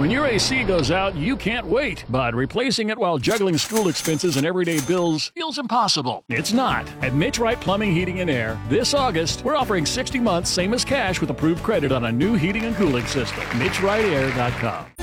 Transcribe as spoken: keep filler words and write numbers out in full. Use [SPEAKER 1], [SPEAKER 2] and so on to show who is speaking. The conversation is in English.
[SPEAKER 1] When your A C goes out, you can't wait, but replacing it while juggling school expenses and everyday bills feels impossible. It's not. At Mitch Wright Plumbing, Heating, and Air, this August, we're offering sixty months, same as cash, with approved credit on a new heating and cooling system. Mitch Wright Air dot com.